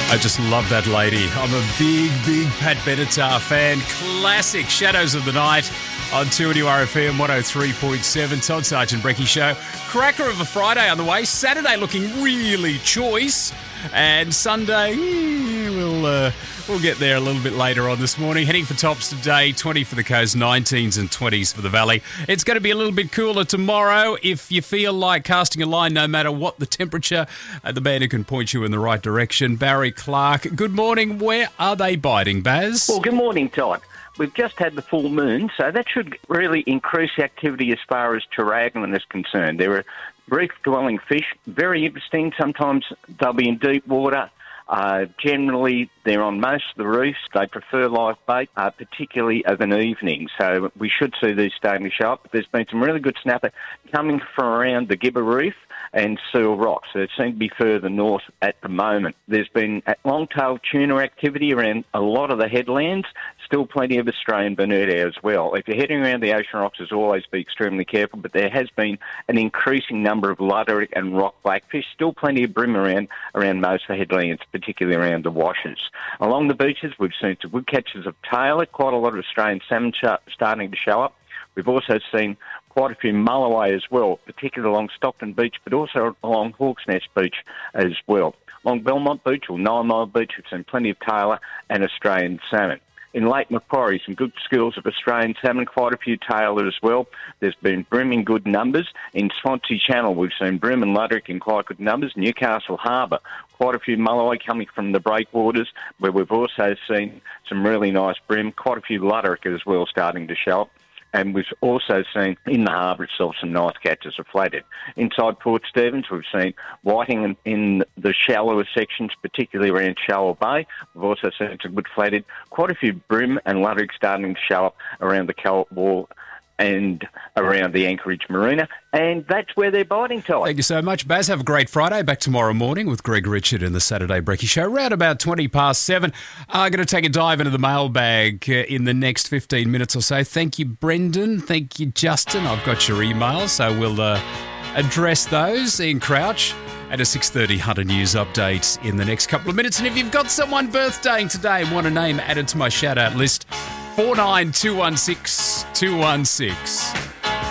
I just love that lady. I'm a big Pat Benatar fan. Classic Shadows of the Night on 2NURFM 103.7. Todd Sargent Brecky Show. Cracker of a Friday on the way. Saturday looking really choice. And Sunday, we'll get there a little bit later on this morning. Heading for tops today, 20 for the coast, 19s and 20s for the valley. It's going to be a little bit cooler tomorrow. If you feel like casting a line, no matter what the temperature, the man who can point you in the right direction, Barry Clark. Good morning. Where are they biting, Baz? Well, good morning, Todd. We've just had the full moon, so that should really increase activity as far as Tarragona is concerned. There are reef-dwelling fish, very interesting. Sometimes they'll be in deep water. Generally, they're on most of the reefs. They prefer live bait, particularly of an evening. So we should see these starting to show up. There's been some really good snapper coming from around the Gibber Reef and Seal Rocks. So it seems to be further north at the moment. There's been long-tailed tuna activity around a lot of the headlands. Still plenty of Australian Bernardia as well. If you're heading around the ocean rocks, as always, be extremely careful. But there has been an increasing number of luderick and rock blackfish. Still plenty of bream around most of the headlands, particularly around the washes. Along the beaches, we've seen some good catches of tailor. Quite a lot of Australian salmon starting to show up. We've also seen quite a few mulloway as well, particularly along Stockton Beach, but also along Hawks Nest Beach as well. Along Belmont Beach or 9 Mile Beach, we've seen plenty of tailor and Australian salmon. In Lake Macquarie, some good schools of Australian salmon, quite a few tailor as well. There's been bream in good numbers. In Swansea Channel, we've seen bream and luderick in quite good numbers. Newcastle Harbour, quite a few mulloway coming from the breakwaters, where we've also seen some really nice bream, quite a few luderick as well starting to show up. And we've also seen in the harbour itself some nice catches of flathead. Inside Port Stephens, we've seen whiting in the shallower sections, particularly around Shoal Bay. We've also seen some good flathead. Quite a few bream and luderick starting to show up around the Calvert Wall and around the Anchorage Marina. And that's where they're biting, Todd. Thank you so much, Baz. Have a great Friday. Back tomorrow morning with Greg Richard in the Saturday Brecky Show. Around about 20 past 7. I'm going to take a dive into the mailbag in the next 15 minutes or so. Thank you, Brendan. Thank you, Justin. I've got your emails, so we'll address those. Ian Crouch at a 6:30 Hunter News update in the next couple of minutes. And if you've got someone birthdaying today and want a name added to my shout-out list, 49216 216.